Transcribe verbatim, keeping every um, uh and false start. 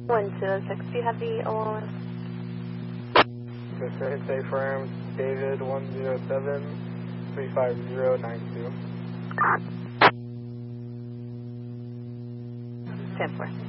one zero six, do you have the O L S? Yes, sir. It's a firm David one zero seven three five zero nine two. ten four.